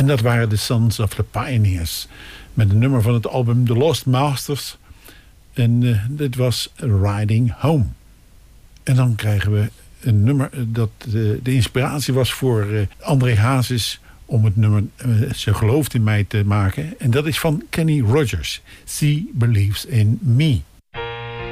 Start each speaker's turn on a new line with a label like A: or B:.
A: En dat waren de Sons of the Pioneers. Met een nummer van het album The Lost Masters. En dit was Riding Home. En dan krijgen we een nummer dat de inspiratie was voor André Hazes om het nummer Ze gelooft in mij te maken. En dat is van Kenny Rogers. She Believes in Me.